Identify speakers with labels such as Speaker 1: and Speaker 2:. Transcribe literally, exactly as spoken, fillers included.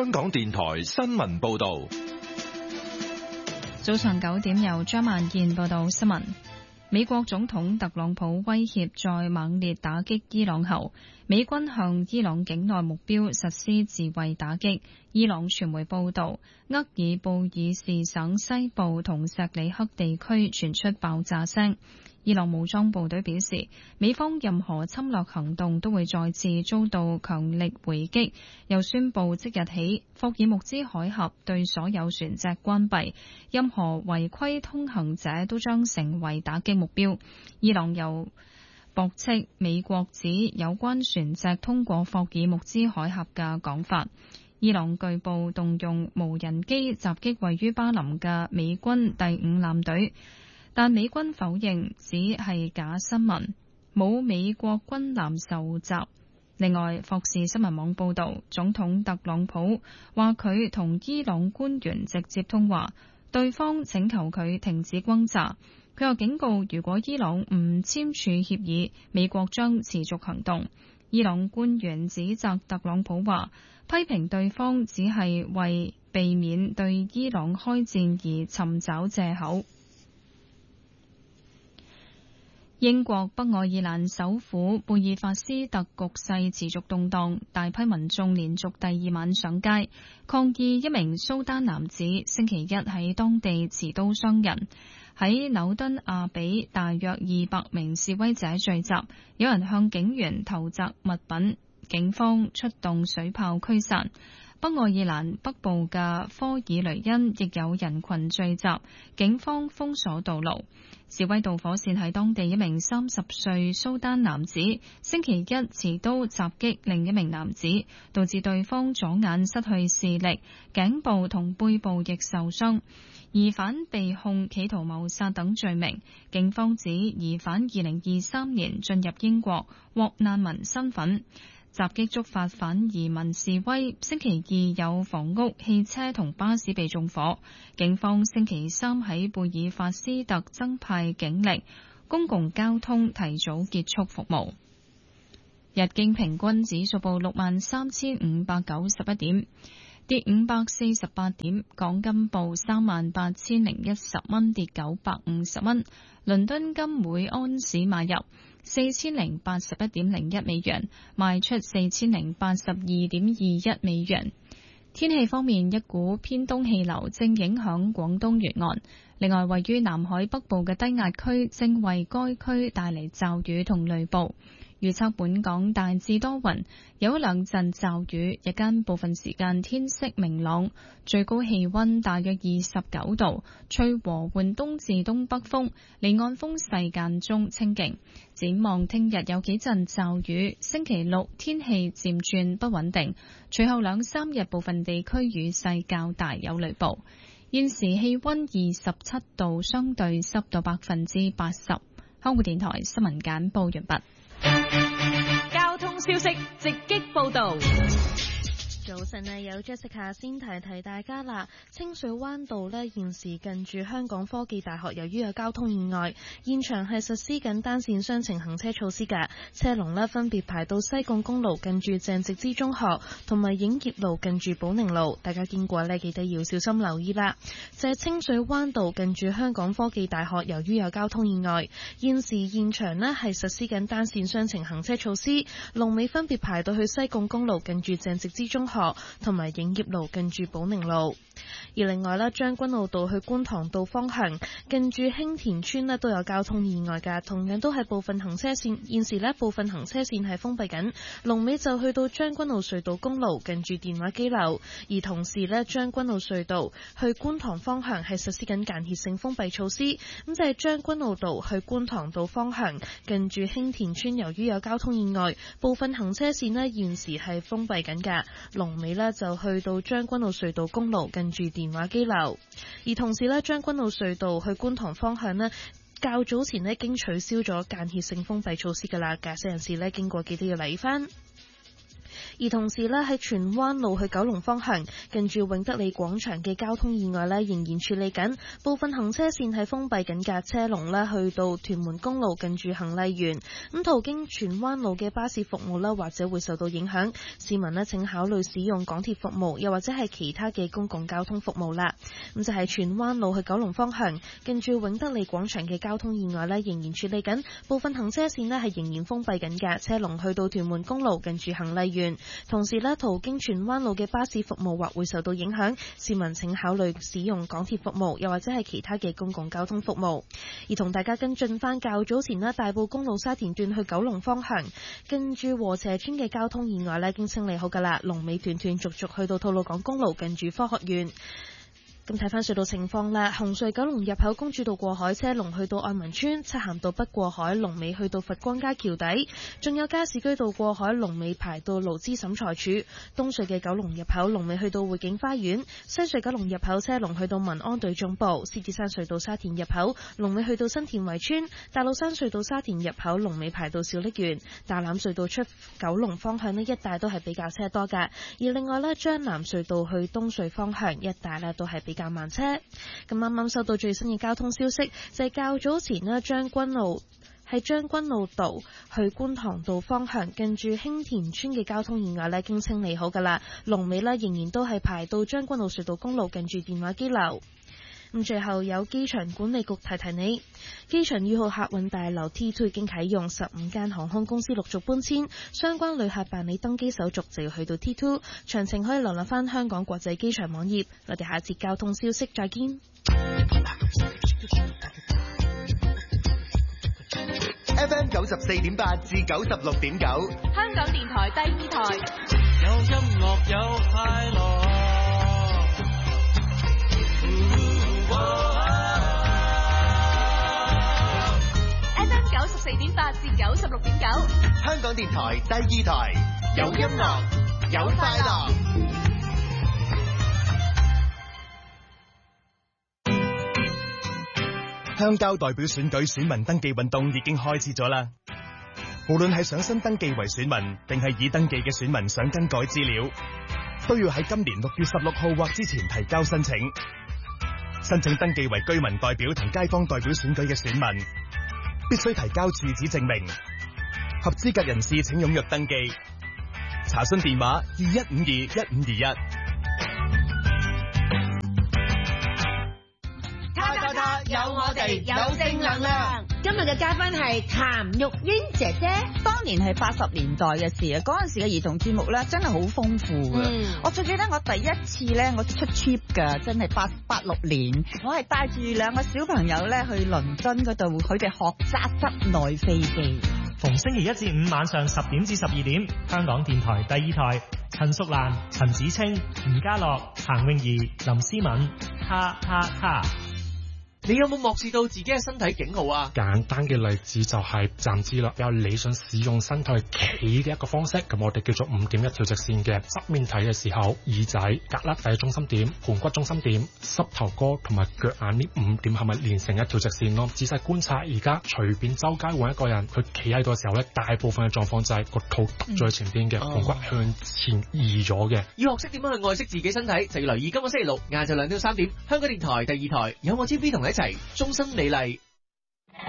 Speaker 1: 香港電台新聞報道。
Speaker 2: 早上九點由張萬燕報道新聞。美國總統特朗普威脅再猛烈打擊伊朗後，美軍向伊朗境內目標實施自衛打擊。伊朗傳媒報道，厄爾布爾士省西部同錫里克地區傳出爆炸聲。伊朗武裝部隊表示，美方任何侵略行動都會再次遭到強力回擊，又宣布即日起霍爾木茲海峽對所有船隻關閉，任何違規通行者都將成為打擊目標。伊朗又駁斥美國指有關船隻通過霍爾木茲海峽嘅講法。伊朗據報動用無人機襲擊位於巴林嘅美軍第五艦隊，但美軍否認只係假新聞，冇美國軍艦受襲。另外，霍士新聞網報導，總統特朗普話佢同伊朗官員直接通話，對方請求佢停止轟炸。佢又警告，如果伊朗唔簽署協議，美國將持續行動。伊朗官員指責特朗普話，批評對方只係為避免對伊朗開戰而尋找藉口。英國北愛爾蘭首府貝爾法斯特局勢持續動盪，大批民眾連續第二晚上街抗議一名蘇丹男子星期一喺當地持刀傷人。喺紐敦亞比，大約二百名示威者聚集，有人向警員投擲物品，警方出動水炮驅散。北愛爾蘭北部嘅科爾雷恩亦有人群聚集，警方封鎖道路。示威導火線係當地一名三十歲蘇丹男子星期一持刀襲擊另一名男子，導致對方左眼失去視力，頸部同背部亦受傷。疑犯被控企圖謀殺等罪名。警方指疑犯二零二三年進入英國，獲難民身份。襲擊觸發反移民示威，星期二有房屋、汽車同巴士被縱火。警方星期三喺貝爾法斯特增派警力，公共交通提早結束服務。日經平均指數報六萬三千五百九十一點，跌五百四十八點。港金報三萬八千零一十蚊，跌九百五十蚊。倫敦金每安士買入四千零八十一點零一美元，賣出四千零八十二點二一美元。天氣方面，一股偏東氣流正影響廣東沿岸，另外位於南海北部嘅低壓區正為該區帶嚟驟雨同雷暴。預測本港大致多雲，有一兩陣驟雨，日間部分時間天色明朗，最高氣溫大約二十九度，吹和緩東至東北風，離岸風勢間中清勁。展望聽日有幾陣驟雨，星期六天氣漸轉不穩定，隨後兩三日部分地區雨勢較大，有雷暴。現時氣溫二十七度，相對濕度百分之八十。香港電台新聞簡報完畢。
Speaker 3: 交通消息直擊報道。
Speaker 4: 早晨啊，有 Jessica 先提提大家啦。清水灣道呢，現時近住香港科技大學，由於有交通意外，現場係實施緊單線雙程行車措施嘅，車龍呢分別排到西貢公路近住鄭植之中學，同埋影業路近住寶寧路，大家經過呢，記得要小心留意啦。就係清水灣道近住香港科技大學，由於有交通意外，現時現場呢係實施緊單線雙程行車措施，龍尾分別排到去西貢公路近住鄭植之中學，同埋影業路近住寶寧路。而另外咧，將軍澳道去觀塘道方向近住興田村咧都有交通意外㗎，同樣都係部分行車線，現時咧部分行車線係封閉緊，龍尾就去到將軍澳隧道公路近住電話機樓。而同時咧，將軍澳隧道去觀塘方向係實施緊間歇性封閉措施，咁就係將軍澳道去觀塘道方向近住興田村，由於有交通意外，部分行車線咧現時係封閉緊㗎，龍尾咧就去到將軍澳隧道公路近住電話機樓。而同時咧，將軍澳隧道去觀塘方向咧，較早前咧經取消咗間歇性封閉措施噶啦，駕駛人士咧經過記得要留意翻。 而同時呢，喺荃灣路去九龍方向，近住永德里廣場嘅交通意外呢，仍然處理緊，部分行車線係封閉緊嘅車龍呢，去到屯門公路近住恆麗園。咁途經荃灣路嘅巴士服務呢，或者會受到影響，市民呢，請考慮使用港鐵服務，又或者係其他嘅公共交通服務啦。咁就係荃灣路去九龍方向，近住永德里廣場嘅交通意外呢，仍然處理緊，部分行車線呢，係仍然封閉緊嘅，車龍去到屯門公路近住恆麗園。同時呢，途經荃灣路嘅巴士服務或會受到影響，市民請考慮使用港鐵服務，又或者係其他嘅公共交通服務。而同大家跟進翻較早前呢，大埔公路沙田段去九龍方向，近住禾輋村嘅交通意外呢，已經清理好噶啦，龍尾斷斷續續去到吐露港公路近住科學園。咁睇翻隧道情況啦，紅隧九龍入口公主道過海車龍去到愛民村，漆咸道北過海龍尾去到佛光街橋底，仲有加士居道過海龍尾排到勞資審裁處，東隧嘅九龍入口龍尾去到匯景花園，西隧九龍入口車龍去到民安隊總部，獅子山隧道沙田入口龍尾去到新田圍村，大老山隧道沙田入口龍尾排到小瀝源，大欖隧道出九龍方向呢一帶都係比較車多㗎，而另外呢，將南隧道去東隧方向一帶呢都係比較慢車。咁啱啱收到最新嘅交通消息，就係較早前呢，將軍澳喺將軍澳道去觀塘道方向，近住興田村嘅交通意外呢，已經清理好噶啦，龍尾呢仍然都係排到將軍澳隧道公路近住電話機樓。咁最後有機場管理局提提你，機場二號客運大樓 T 二 已經啟用，十五間航空公司陸續搬遷，相關旅客辦理登機手續就要去到 T 二，詳情可以瀏覽翻香港國際機場網頁。我哋下節交通消息再見。
Speaker 5: F M 九十四點八至九十六點九，
Speaker 3: 香港電台第二台，
Speaker 6: 有音樂有快樂。
Speaker 3: F M 九十四點八至九十六點九，
Speaker 5: 香港電台第二台，有音樂有快樂。
Speaker 7: 鄉郊代表選舉選民登記運動已經開始咗啦。無論係想新登記為選民，定係已登記嘅選民想更改資料，都要喺今年六月十六號或之前提交申請。申請登記為居民代表同街坊代表選舉嘅選民，必須提交住址證明。合資格人士請踴躍登記。查詢電話二一五二一五二一。
Speaker 3: 他他他有我哋有正能量。
Speaker 8: 今日嘅嘉賓係譚玉英姐姐。當年係八十年代嘅事啊，嗰陣時嘅兒童節目咧真係好豐富嘅。嗯、我最記得我第一次咧，我出 trip 㗎，真係八八六年，我係帶住兩個小朋友咧去倫敦嗰度，佢哋學揸室內飛機。
Speaker 9: 逢星期一至五晚上十點至十二點，香港電台第二台，陳淑蘭、陳子清、吳家樂、彭詠儀、林思敏，哈哈哈。
Speaker 10: 你有冇漠視到自己嘅身體警號啊？
Speaker 11: 簡單嘅例子就係站姿啦，有理想使用身體企嘅一個方式，咁我哋叫做五點一條直線嘅。側面睇嘅時候，耳仔、胳肋底中心點、盤骨中心點、膝頭哥同埋腳眼呢五點係咪連成一條直線咯？仔細觀察，而家隨便周街揾一個人，佢企喺度嘅時候咧，大部分嘅狀況就係個肚揼咗喺前邊嘅，盤、嗯、骨向前移咗嘅。
Speaker 10: 要學識點樣去愛惜自己身體，就要留意今個星期六晏晝兩點三點，香港電台第二台有我 T V 同你一齊終身美麗。